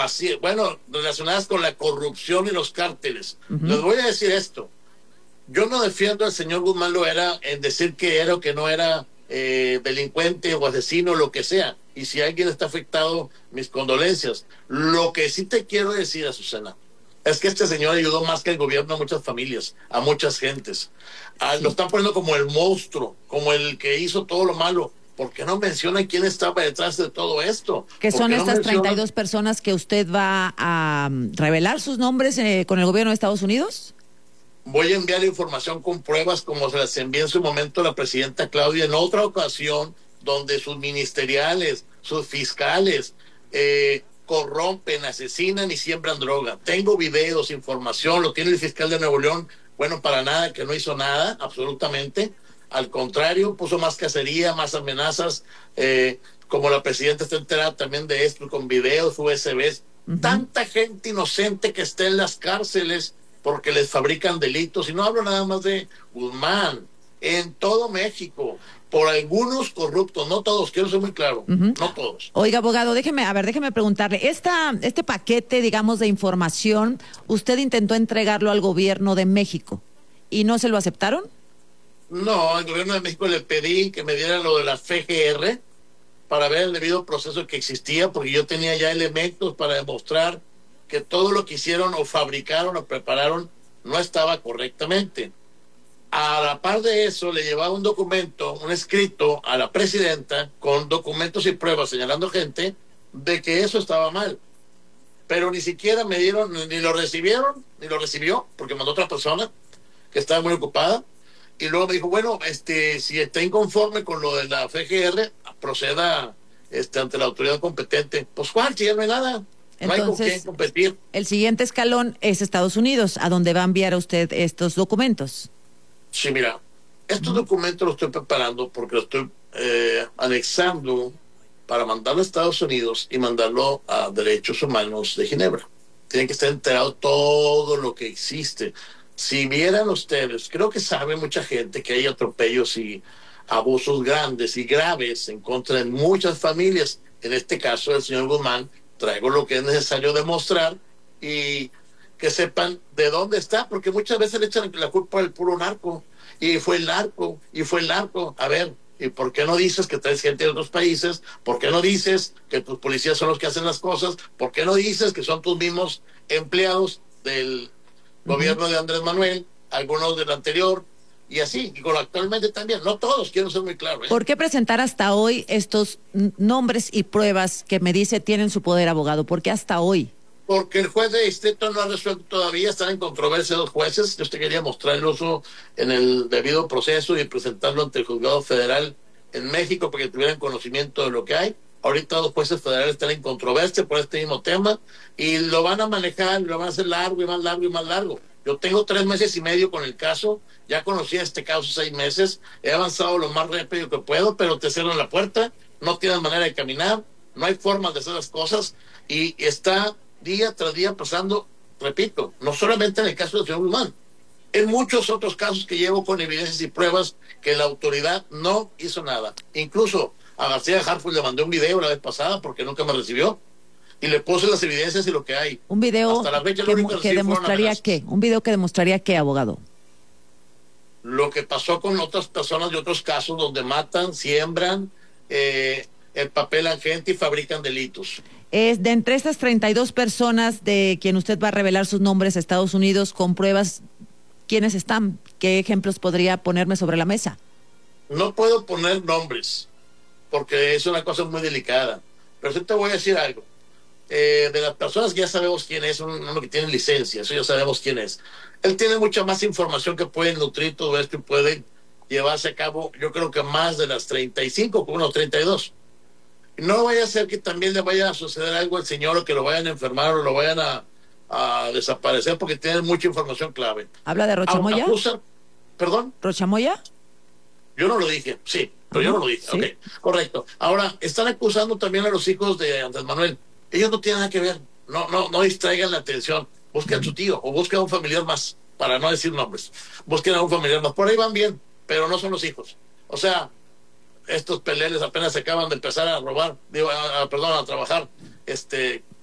Así, bueno, relacionadas con la corrupción y los cárteles. Les voy a decir esto. Yo no defiendo al señor Guzmán Loera en decir que era o que no era delincuente o asesino, lo que sea. Y si alguien está afectado, mis condolencias. Lo que sí te quiero decir, Azucena, es que este señor ayudó más que el gobierno a muchas familias, a muchas gentes. Lo están poniendo como el monstruo, como el que hizo todo lo malo. ¿Por qué no menciona quién estaba detrás de todo esto? Que son estas 32 personas que usted va a revelar sus nombres con el gobierno de Estados Unidos. Voy a enviar información con pruebas como se las envié en su momento a la presidenta Claudia en otra ocasión, donde sus ministeriales, sus fiscales corrompen, asesinan y siembran droga. Tengo videos, información, lo tiene el fiscal de Nuevo León. Bueno, para nada, que no hizo nada, absolutamente. Al contrario, puso más cacería, más amenazas. Como la presidenta está enterada también de esto, con videos, USBs. Tanta gente inocente que está en las cárceles porque les fabrican delitos. Y no hablo nada más de Guzmán. En todo México, por algunos corruptos, no todos, quiero ser muy claro, no todos. Oiga, abogado, déjeme preguntarle, este paquete, digamos, de información, usted intentó entregarlo al gobierno de México y no se lo aceptaron. No, al gobierno de México le pedí que me diera lo de la FGR para ver el debido proceso que existía, porque yo tenía ya elementos para demostrar que todo lo que hicieron o fabricaron o prepararon no estaba correctamente. A la par de eso, le llevaba un documento, un escrito a la presidenta con documentos y pruebas señalando gente de que eso estaba mal. Pero ni siquiera me dieron, ni lo recibieron, ni lo recibió, porque mandó otra persona que estaba muy ocupada. Y luego me dijo, bueno, si está inconforme con lo de la FGR, proceda ante la autoridad competente. Pues, ¿cuál? Si ya no hay nada. No hay con quién competir. El siguiente escalón es Estados Unidos, a donde va a enviar a usted estos documentos. Sí, mira, estos documentos los estoy preparando porque los estoy anexando para mandarlo a Estados Unidos y mandarlo a Derechos Humanos de Ginebra. Tienen que estar enterados todo lo que existe. Si vieran ustedes, creo que sabe mucha gente que hay atropellos y abusos grandes y graves en contra de muchas familias. En este caso del señor Guzmán, traigo lo que es necesario demostrar y que sepan de dónde está, porque muchas veces le echan la culpa al puro narco, y fue el narco, y fue el narco. A ver, ¿y por qué no dices que traes gente de otros países? ¿Por qué no dices que tus policías son los que hacen las cosas? ¿Por qué no dices que son tus mismos empleados del gobierno de Andrés Manuel, algunos del anterior, y así, y con actualmente también? No todos, quiero ser muy claro. ¿Por qué presentar hasta hoy estos nombres y pruebas que me dice tienen su poder, abogado? ¿Por qué hasta hoy? Porque el juez de distrito no ha resuelto todavía, están en controversia dos jueces. Yo te quería mostrar el uso en el debido proceso y presentarlo ante el juzgado federal en México para que tuvieran conocimiento de lo que hay. Ahorita dos jueces federales están en controversia por este mismo tema y lo van a manejar, lo van a hacer largo y más largo y más largo. Yo tengo 3 meses y medio con el caso, ya conocí este caso 6 meses, he avanzado lo más rápido que puedo, pero te cierran la puerta, no tienes manera de caminar, no hay formas de hacer las cosas y está día tras día pasando, repito, no solamente en el caso del señor Guzmán, en muchos otros casos que llevo con evidencias y pruebas que la autoridad no hizo nada. Incluso a García Harfuch le mandé un video la vez pasada porque nunca me recibió y le puse las evidencias y lo que hay. Un video hasta la fecha, que demostraría qué, un video que demostraría qué, abogado. Lo que pasó con otras personas de otros casos donde matan, siembran, empapelan gente y fabrican delitos. De entre estas 32 personas de quien usted va a revelar sus nombres a Estados Unidos con pruebas, ¿quiénes están? ¿Qué ejemplos podría ponerme sobre la mesa? No puedo poner nombres porque es una cosa muy delicada, pero sí te voy a decir algo. De las personas que ya sabemos quién es, uno que tiene licencia, eso ya sabemos quién es. Él tiene mucha más información que puede nutrir todo esto y puede llevarse a cabo, yo creo que más de las 35, como unos 32. No vaya a ser que también le vaya a suceder algo al señor o que lo vayan a enfermar o lo vayan a desaparecer porque tiene mucha información clave. ¿Habla de Rochamoya? ¿Perdón? ¿Rochamoya? Yo no lo dije, sí, pero yo no lo dije. ¿Sí? Ok, correcto. Ahora, están acusando también a los hijos de Andrés Manuel. Ellos no tienen nada que ver. No distraigan la atención. Busquen a su tío o busquen a un familiar más, para no decir nombres. Busquen a un familiar más. Por ahí van bien, pero no son los hijos. O sea, estos peleles apenas se acaban de empezar a robar, a trabajar,